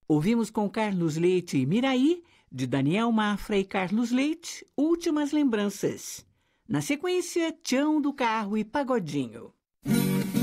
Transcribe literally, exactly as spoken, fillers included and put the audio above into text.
Ouvimos com Carlos Leite e Miraí, de Daniel Mafra e Carlos Leite, Últimas Lembranças. Na sequência, Tião do Carro e Pagodinho.